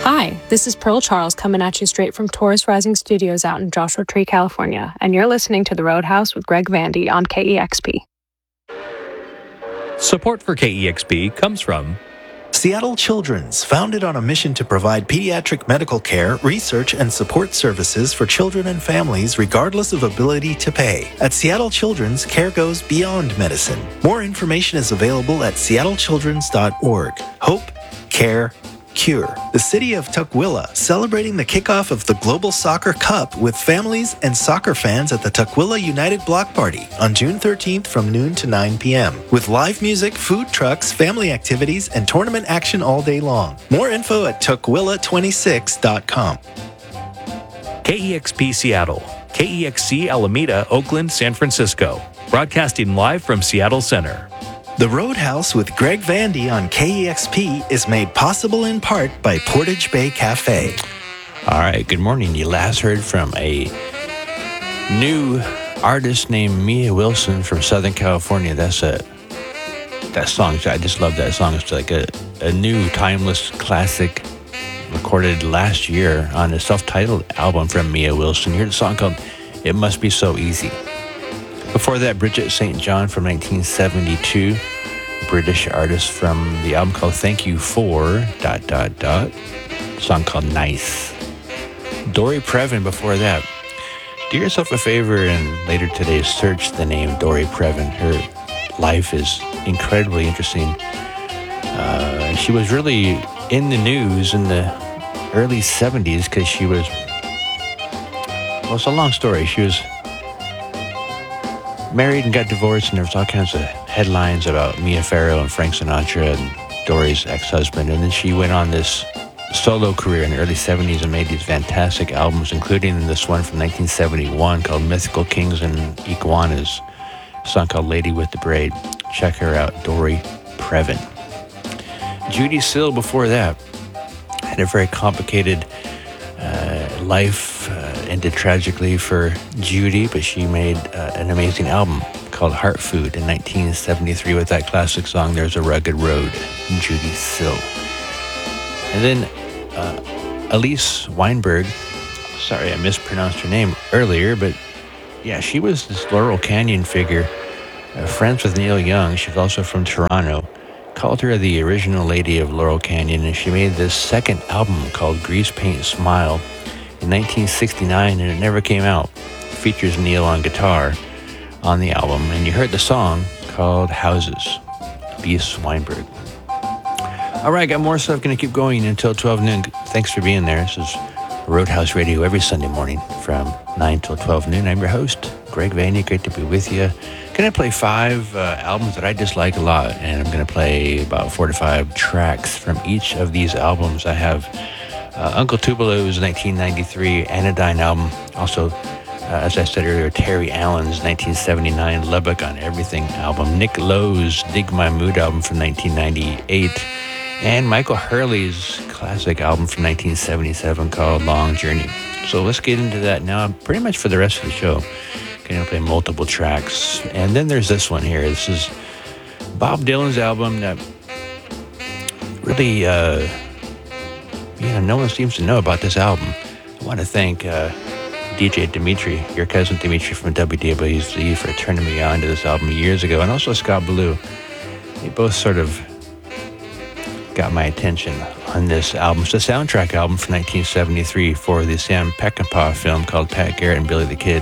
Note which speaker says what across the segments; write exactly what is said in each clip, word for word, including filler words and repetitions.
Speaker 1: Hi, this is Pearl Charles coming at you straight from Taurus Rising Studios out in Joshua Tree, California, and you're listening to The Roadhouse with Greg Vandy on K E X P.
Speaker 2: Support for K E X P comes from
Speaker 3: Seattle Children's, founded on a mission to provide pediatric medical care, research, and support services for children and families regardless of ability to pay. At Seattle Children's, care goes beyond medicine. More information is available at seattle children's dot org. Hope, care, cure. The city of Tukwila, celebrating the kickoff of the Global Soccer Cup with families and soccer fans at the Tukwila United Block Party on June thirteenth from noon to nine p.m. with live music, food trucks, family activities, and tournament action all day long. More info at tukwila twenty-six dot com.
Speaker 2: K E X P Seattle, K E X C Alameda, Oakland, San Francisco. Broadcasting live from Seattle Center.
Speaker 3: The Roadhouse with Greg Vandy on K E X P is made possible in part by Portage Bay Cafe.
Speaker 4: All right, good morning. You last heard from a new artist named Mia Wilson from Southern California. That's a that song. I just love that song. It's like a, a new timeless classic recorded last year on a self-titled album from Mia Wilson. Here's a song called It Must Be So Easy. Before that, Bridget Saint John from nineteen seventy-two, British artist from the album called Thank You For, dot, dot, dot, a song called Nice. Dory Previn before that. Do yourself a favor and later today search the name Dory Previn. Her life is incredibly interesting. Uh, she was really in the news in the early seventies because she was, well, it's a long story. She was married and got divorced, and there was all kinds of headlines about Mia Farrow and Frank Sinatra and Dory's ex-husband. And then she went on this solo career in the early seventies and made these fantastic albums, including this one from nineteen seventy-one called Mythical Kings and Iguanas, a song called Lady with the Braid. Check her out, Dory Previn. Judy Sill before that had a very complicated uh, life, uh, ended tragically for Judy, but she made uh, an amazing album called Heart Food in nineteen seventy-three with that classic song, There's a Rugged Road, Judy Sill. And then uh, Elise Weinberg, sorry I mispronounced her name earlier, but yeah, she was this Laurel Canyon figure, uh, friends with Neil Young. She was also from Toronto. Called her the original lady of Laurel Canyon, and she made this second album called Grease Paint Smile in nineteen sixty-nine, and it never came out. It features Neil on guitar on the album, and you heard the song called Houses, Elise Weinberg. All right, got more stuff. Going to keep going until twelve noon. Thanks for being there. This is Roadhouse Radio every Sunday morning from nine till twelve noon. I'm your host, Greg Vandy. Great to be with you. Going to play five uh, albums that I dislike a lot, and I'm going to play about four to five tracks from each of these albums. I have uh, Uncle Tubelo's nineteen ninety-three Anodyne album. Also, uh, as I said earlier, Terry Allen's nineteen seventy-nine Lubbock on Everything album. Nick Lowe's Dig My Mood album from nineteen ninety-eight. And Michael Hurley's classic album from nineteen seventy-seven called Long Journey. So let's get into that now. Pretty much for the rest of the show, going to play multiple tracks. And then there's this one here. This is Bob Dylan's album that really, uh, you know, no one seems to know about this album. I want to thank uh, D J Dimitri, your cousin Dimitri from W W Z, for turning me on to this album years ago, and also Scott Ballou. They both sort of got my attention on this album. It's a soundtrack album from nineteen seventy-three for the Sam Peckinpah film called Pat Garrett and Billy the Kid.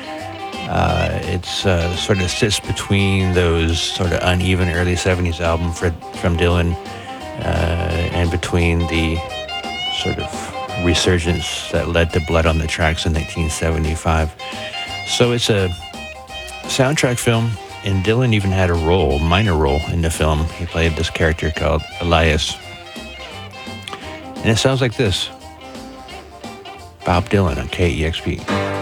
Speaker 4: Uh, it's uh, sort of sits between those sort of uneven early seventies album for, from Dylan uh, and between the sort of resurgence that led to Blood on the Tracks in nineteen seventy-five. So it's a soundtrack film, and Dylan even had a role, minor role in the film. He played this character called Elias. And it sounds like this. Bob Dylan on K E X P.